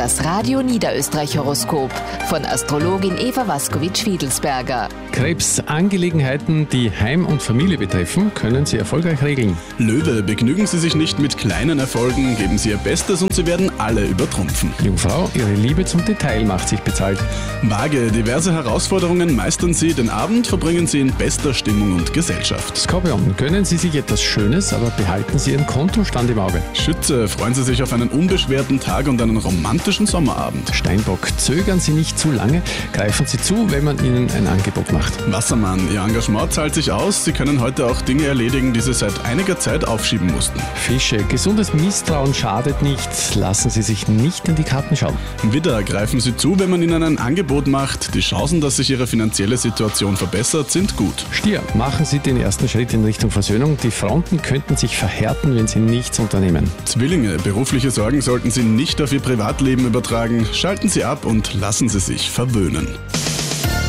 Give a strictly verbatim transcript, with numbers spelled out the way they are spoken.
Das Radio Niederösterreich-Horoskop von Astrologin Eva Waskowitsch-Wiedelsberger. Krebs, Angelegenheiten, die Heim und Familie betreffen, können Sie erfolgreich regeln. Löwe, begnügen Sie sich nicht mit kleinen Erfolgen, geben Sie Ihr Bestes und Sie werden alle übertrumpfen. Jungfrau, Ihre Liebe zum Detail macht sich bezahlt. Waage, diverse Herausforderungen meistern Sie, den Abend verbringen Sie in bester Stimmung und Gesellschaft. Skorpion, gönnen Sie sich etwas Schönes, aber behalten Sie Ihren Kontostand im Auge. Schütze, freuen Sie sich auf einen unbeschwerten Tag und einen romantischen Sommerabend. Steinbock, zögern Sie nicht zu lange, greifen Sie zu, wenn man Ihnen ein Angebot macht. Wassermann, Ihr Engagement zahlt sich aus, Sie können heute auch Dinge erledigen, die Sie seit einiger Zeit aufschieben mussten. Fische, gesundes Misstrauen schadet nicht, lassen Sie sich nicht in die Karten schauen. Widder, greifen Sie zu, wenn man Ihnen ein Angebot macht. Die Chancen, dass sich Ihre finanzielle Situation verbessert, sind gut. Stier, machen Sie den ersten Schritt in Richtung Versöhnung. Die Fronten könnten sich verhärten, wenn Sie nichts unternehmen. Zwillinge, berufliche Sorgen sollten Sie nicht auf Ihr Privatleben übertragen. Schalten Sie ab und lassen Sie sich verwöhnen.